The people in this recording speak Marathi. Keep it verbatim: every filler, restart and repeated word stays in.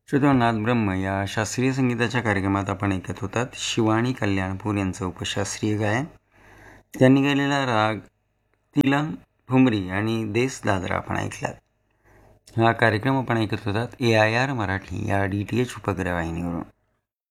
श्रोतांनाथ ब्रह्म या शास्त्रीय संगीताच्या कार्यक्रमात आपण ऐकत होतात शिवानी कल्याणपूर यांचं उपशास्त्रीय गायन. त्यांनी गायलेला राग तिलम ठुमरी आणि देस दादरा आपण ऐकलात. हा कार्यक्रम आपण ऐकत होतात ए आय आर मराठी या डी टी एच उपग्रह वाहिनीवरून.